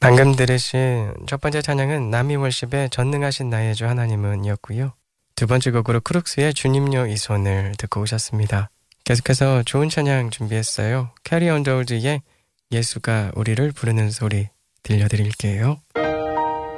방금 들으신 첫 번째 찬양은 남이월십의 전능하신 나의 주 하나님은 이었고요. 두 번째 곡으로 크룩스의 주님요 이 손을 듣고 오셨습니다. 계속해서 좋은 찬양 준비했어요. 캐리 언더우드의 예수가 우리를 부르는 소리 들려드릴게요.